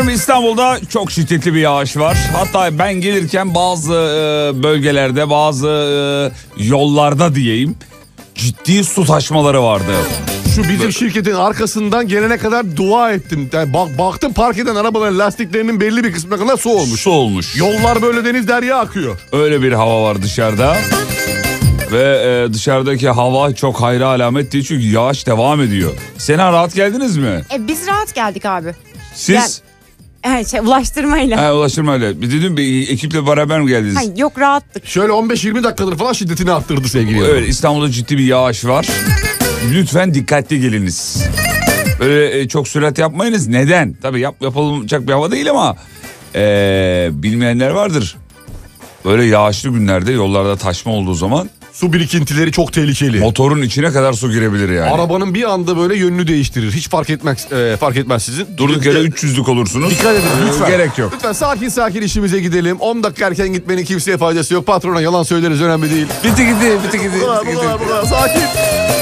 Efendim İstanbul'da çok şiddetli bir yağış var. Hatta ben gelirken bazı bölgelerde, bazı yollarda diyeyim, ciddi su taşmaları vardı. Şu bizim şirketin arkasından gelene kadar dua ettim. Yani baktım park eden arabaların lastiklerinin belli bir kısmına kadar su olmuş. Su olmuş. Yollar böyle deniz derya akıyor. Öyle bir hava var dışarıda. Ve dışarıdaki hava çok hayra alamet değil çünkü yağış devam ediyor. Sena, rahat geldiniz mi? Biz rahat geldik abi. Siz? Evet, ulaştırmayla. Ulaştırmayla. Dedim bir ekiple beraber mi geldiniz? Hayır, yok rahattık. Şöyle 15-20 dakikadır falan şiddetini arttırdı sevgili yanım. Evet, İstanbul'da ciddi bir yağış var. Lütfen dikkatli geliniz. Böyle çok sürat yapmayınız. Neden? Tabii yapılacak bir hava değil ama bilmeyenler vardır. Böyle yağışlı günlerde yollarda taşma olduğu zaman Su birikintileri çok tehlikeli. motorun içine kadar su girebilir yani. Arabanın bir anda böyle yönünü değiştirir. Hiç fark etmez sizin. Durduk yere 300'lük olursunuz. Dikkat edin lütfen. Gerek yok. Lütfen sakin işimize gidelim. 10 dakika erken gitmenin kimseye faydası yok. Patrona yalan söyleriz, önemli değil. Bitti gitti. Bu kadar sakin.